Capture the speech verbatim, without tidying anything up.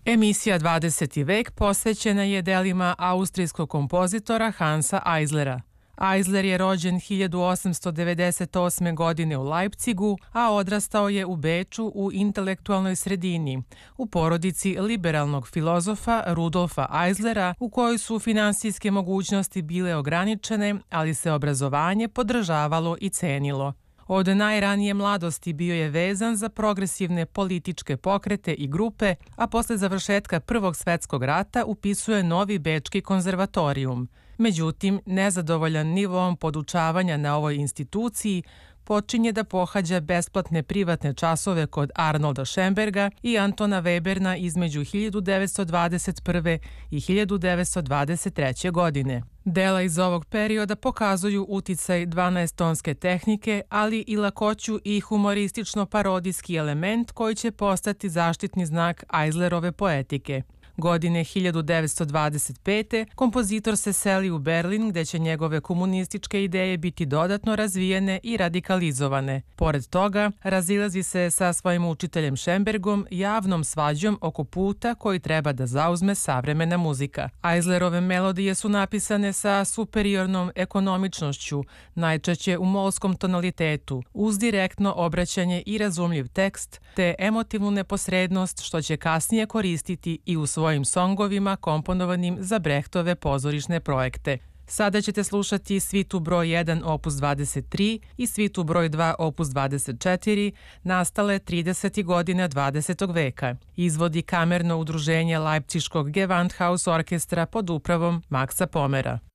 Emisija dvadeseti vek posvećena je delima austrijskog kompozitora Hansa Eislera. Eisler je rođen hiljadu osamsto devedeset osme. godine u Leipzigu, a odrastao je u Beču u intelektualnoj sredini, u porodici liberalnog filozofa Rudolfa Eislera, u kojoj su finansijske mogućnosti bile ograničene, ali se obrazovanje podržavalo i cenilo. Od najranije mladosti bio je vezan za progresivne političke pokrete i grupe, a posle završetka Prvog svetskog rata upisuje Novi bečki konzervatorijum. Međutim, nezadovoljan nivoom podučavanja na ovoj instituciji, počinje da pohađa besplatne privatne časove kod Arnolda Schemberga i Antona Weberna između hiljadu devetsto dvadeset prve. i hiljadu devetsto dvadeset treće. godine. Dela iz ovog perioda pokazuju uticaj dvanaestonske tehnike, ali i lakoću i humoristično-parodijski element koji će postati zaštitni znak Eislerove poetike. Godine hiljadu devetsto dvadeset pete. kompozitor se seli u Berlin gde će njegove komunističke ideje biti dodatno razvijene i radikalizovane. Pored toga, razilazi se sa svojim učiteljem Schembergom javnom svađom oko puta koji treba da zauzme savremena muzika. Eislerove melodije su napisane sa superiornom ekonomičnošću, najčešće u molskom tonalitetu, uz direktno obraćanje i razumljiv tekst, te emotivnu neposrednost što će kasnije koristiti i u svojim svojim songovima komponovanim za Brechtove pozorišne projekte. Sada ćete slušati svitu broj jedan opus dvadeset tri i svitu broj dva opus dvadeset četiri, nastale tridesetih godina dvadesetog veka. Izvodi kamerno udruženje Leipziškog Gewandhaus orkestra pod upravom Maxa Pomera.